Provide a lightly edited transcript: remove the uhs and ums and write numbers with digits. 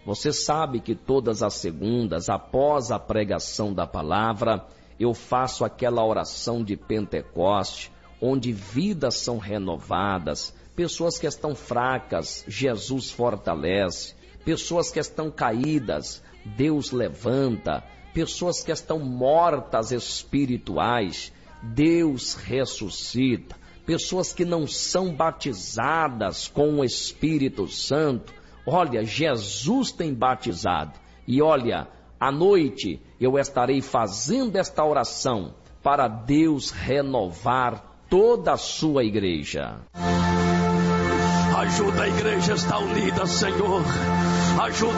Você sabe que todas as segundas, após a pregação da palavra, eu faço aquela oração de Pentecoste, onde vidas são renovadas, pessoas que estão fracas, Jesus fortalece, pessoas que estão caídas, Deus levanta, pessoas que estão mortas espirituais, Deus ressuscita, pessoas que não são batizadas com o Espírito Santo, olha, Jesus tem batizado. E olha, à noite eu estarei fazendo esta oração para Deus renovar toda a sua igreja. Ajuda a igreja a estar unida, Senhor. Ajuda